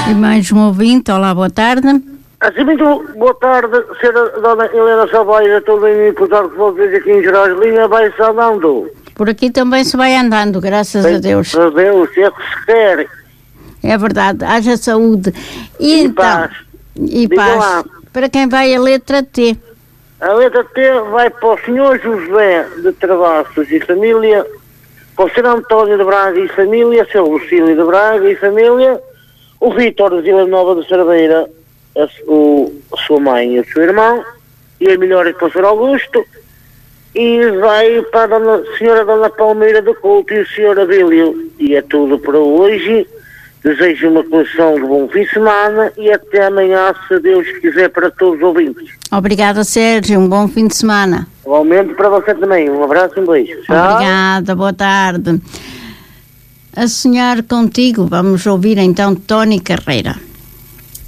E mais um ouvinte, olá, boa tarde. Assim, muito boa tarde, Sra. Dona Helena Salvaia, estou bem importado que vocês aqui em Gerais, linha vai-se andando. Por aqui também se vai andando, graças a Deus. A Deus, é que se quer. É verdade, haja saúde. E então, paz. E Diga paz. lá. Para quem vai a letra T? A letra T vai para o Sr. José de Travassos e família, para o Sr. António de Braga e família, Sr. Lucílio de Braga e família, o Vítor de Vila Nova de Cerveira, a sua mãe e o seu irmão, e a melhor para o Sr. Augusto, e vai para a Senhora Dona Palmeira do Couto e o Sr. Abílio. E é tudo para hoje. Desejo uma condição de bom fim de semana e até amanhã, se Deus quiser, para todos os ouvintes. Obrigada, Sérgio. Um bom fim de semana. Igualmente para você também. Um abraço e um beijo. Tchau. Obrigada, boa tarde. A sonhar contigo, vamos ouvir então Tony Carreira.